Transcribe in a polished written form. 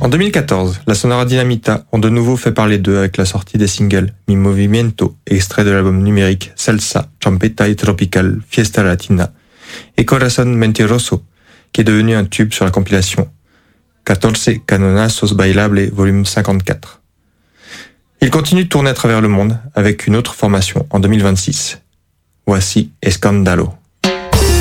En 2014, la Sonora Dinamita ont de nouveau fait parler d'eux avec la sortie des singles Mi Movimiento, extrait de l'album numérique Salsa, Champeta y Tropical, Fiesta Latina, et Corazón Mentiroso, qui est devenu un tube sur la compilation 14 Canonazos Bailable, volume 54. Ils continuent de tourner à travers le monde avec une autre formation en 2026. Voici Escándalo.